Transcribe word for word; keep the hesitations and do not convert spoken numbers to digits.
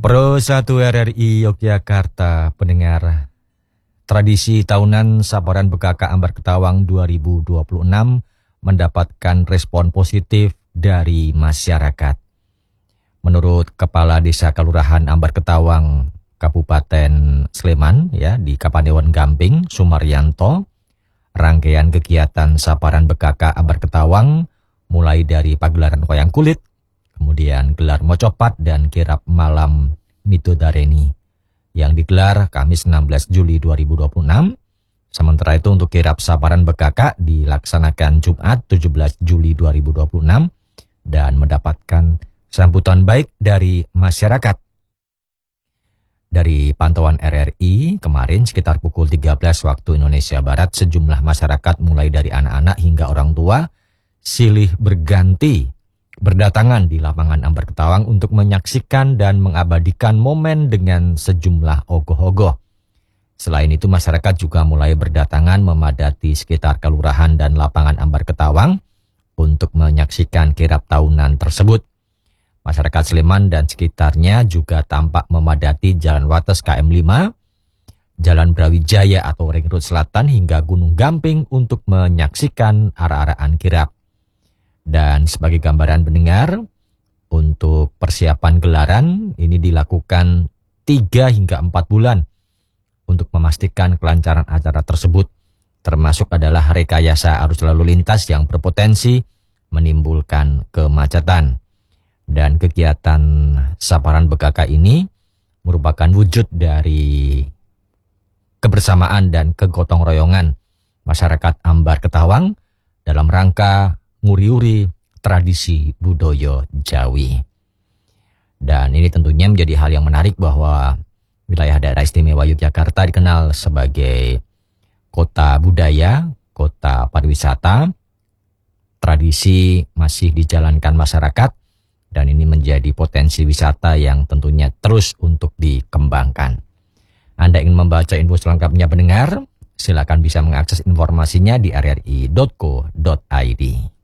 Pro satu R R I Yogyakarta, pendengar. Tradisi tahunan Sabaran Bekaka Ambar Ketawang dua ribu dua puluh enam mendapatkan respon positif dari masyarakat. Menurut Kepala Desa Kelurahan Ambar Ketawang, Kabupaten Sleman, ya, di Kapanewon Gamping, Sumaryanto, rangkaian kegiatan Sabaran Bekaka Ambar Ketawang mulai dari pagelaran wayang kulit, kemudian gelar mocopat dan kirap malam Midodareni yang digelar Kamis enam belas Juli dua ribu dua puluh enam. Sementara itu untuk kirap Sabaran Bekaka dilaksanakan Jumat tujuh belas Juli dua ribu dua puluh enam dan mendapatkan sambutan baik dari masyarakat. Dari pantauan R R I kemarin sekitar pukul tiga belas waktu Indonesia Barat, sejumlah masyarakat mulai dari anak-anak hingga orang tua silih berganti berdatangan di lapangan Ambar Ketawang untuk menyaksikan dan mengabadikan momen dengan sejumlah ogoh-ogoh. Selain itu, masyarakat juga mulai berdatangan memadati sekitar kelurahan dan lapangan Ambar Ketawang untuk menyaksikan kirap tahunan tersebut. Masyarakat Sleman dan sekitarnya juga tampak memadati Jalan Wates K M lima, Jalan Brawijaya atau Ring Road Selatan hingga Gunung Gamping untuk menyaksikan arah-arahan kirap. Dan sebagai gambaran pendengar, untuk persiapan gelaran ini dilakukan tiga hingga empat bulan untuk memastikan kelancaran acara tersebut, termasuk adalah rekayasa arus lalu lintas yang berpotensi menimbulkan kemacetan. Dan kegiatan Sabaran Bekaka ini merupakan wujud dari kebersamaan dan kegotong royongan masyarakat Ambar Ketawang dalam rangka nguri-uri tradisi budaya Jawi. Dan ini tentunya menjadi hal yang menarik bahwa wilayah daerah istimewa Yogyakarta dikenal sebagai kota budaya, kota pariwisata. Tradisi masih dijalankan masyarakat dan ini menjadi potensi wisata yang tentunya terus untuk dikembangkan. Anda ingin membaca info selengkapnya pendengar? Silakan bisa mengakses informasinya di r r i dot co dot i d.